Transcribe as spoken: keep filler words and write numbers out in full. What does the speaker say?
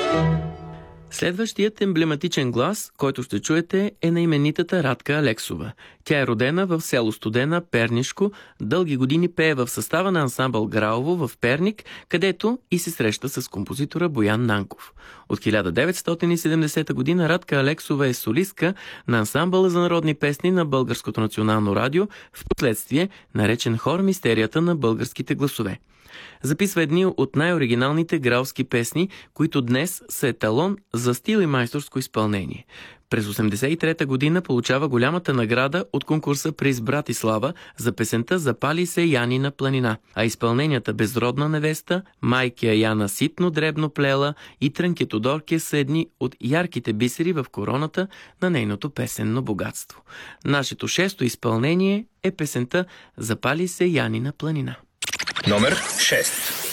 Следващият емблематичен глас, който ще чуете, е на именитата Радка Алексова. Тя е родена в село Студена, Пернишко, дълги години пее в състава на ансамбъл Граово в Перник, където и се среща с композитора Боян Нанков. От хиляда деветстотин и седемдесета година Радка Алексова е солистка на ансамбъла за народни песни на Българското национално радио, в последствие наречен хор Мистерията на българските гласове. Записва едни от най-оригиналните граовски песни, които днес са еталон за стил и майсторско изпълнение. През осемдесет и трета година получава голямата награда от конкурса Приз Братислава за песента "Запали се Янина планина", а изпълненията "Безродна невеста", "Майкия Яна ситно дребно плела" и "Трънки Тодорке" са едни от ярките бисери в короната на нейното песенно богатство. Нашето шесто изпълнение е песента "Запали се Янина планина". Номер шест.